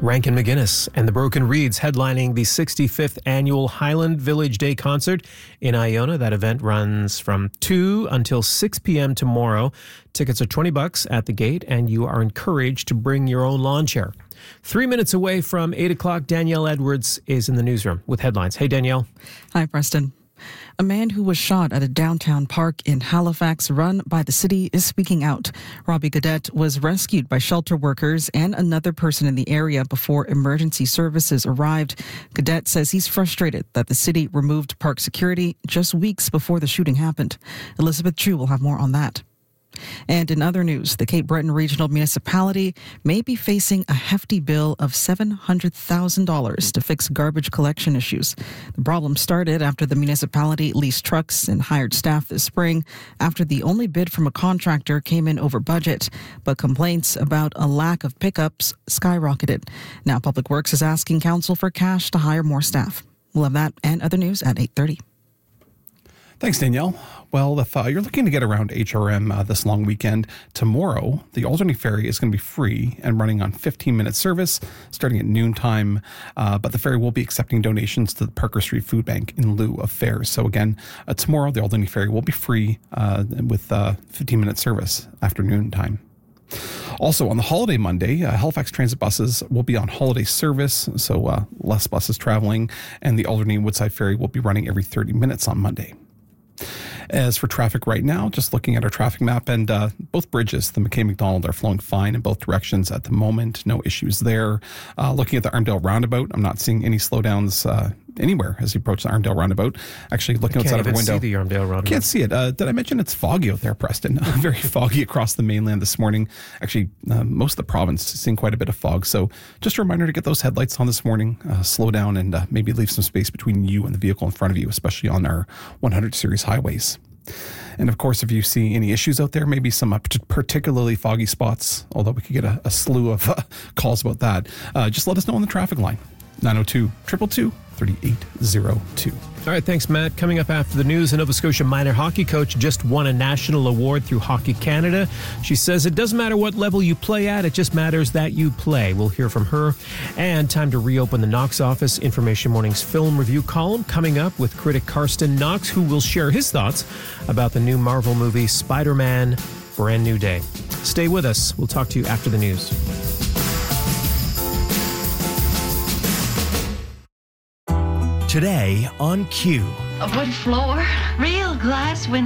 Rankin McGuinness and the Broken Reeds headlining the 65th annual Highland Village Day concert in Iona. That event runs from 2 until 6 p.m. tomorrow. Tickets are $20 at the gate, and you are encouraged to bring your own lawn chair. 3 minutes away from 8 o'clock, Danielle Edwards is in the newsroom with headlines. Hey, Danielle. Hi, Preston. A man who was shot at a downtown park in Halifax run by the city is speaking out. Robbie Gaudette was rescued by shelter workers and another person in the area before emergency services arrived. Gaudette says he's frustrated that the city removed park security just weeks before the shooting happened. Elizabeth Chu will have more on that. And in other news, the Cape Breton Regional Municipality may be facing a hefty bill of $700,000 to fix garbage collection issues. The problem started after the municipality leased trucks and hired staff this spring after the only bid from a contractor came in over budget. But complaints about a lack of pickups skyrocketed. Now Public Works is asking council for cash to hire more staff. We'll have that and other news at 8:30. Thanks, Danielle. Well, if you're looking to get around HRM this long weekend, tomorrow the Alderney Ferry is going to be free and running on 15-minute service starting at noontime. But the ferry will be accepting donations to the Parker Street Food Bank in lieu of fares. So again, tomorrow the Alderney Ferry will be free with 15-minute service after noontime. Also, on the holiday Monday, Halifax Transit buses will be on holiday service, so less buses traveling, and the Alderney Woodside Ferry will be running every 30 minutes on Monday. As for traffic right now, just looking at our traffic map, and both bridges, the McKay-McDonald, are flowing fine in both directions at the moment. No issues there. Looking at the Armdale Roundabout, I'm not seeing any slowdowns anywhere as you approach the Armdale Roundabout. Actually, looking outside of a window. Can't even see the Armdale Roundabout. Can't see it. Did I mention it's foggy out there, Preston? Very foggy across the mainland this morning. Actually, most of the province is seeing quite a bit of fog. So just a reminder to get those headlights on this morning, slow down, and maybe leave some space between you and the vehicle in front of you, especially on our 100 series highways. And of course, if you see any issues out there, maybe some particularly foggy spots, although we could get a slew of calls about that, just let us know on the traffic line. 902-222-3802. All right, thanks, Matt. Coming up after the news, a Nova Scotia minor hockey coach just won a national award through Hockey Canada. She says it doesn't matter what level you play at, it just matters that you play. We'll hear from her. And time to reopen the Knox office. Information Morning's film review column coming up with critic Karsten Knox, who will share his thoughts about the new Marvel movie Spider-Man Brand New Day. Stay with us. We'll talk to you after the news. Today on Q. A wood floor, real glass windows.